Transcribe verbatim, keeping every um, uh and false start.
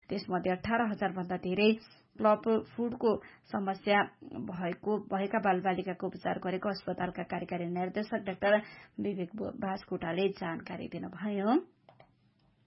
त्यसमध्ये अठार हजार भन्दा धेरै क्लब फुडको समस्या भएको भएका बालबालिकाको उपचार गरेको अस्पतालका कार्यकारी निर्देशक डाक्टर विवेक बास्कोटाले जानकारी दिनुभयो।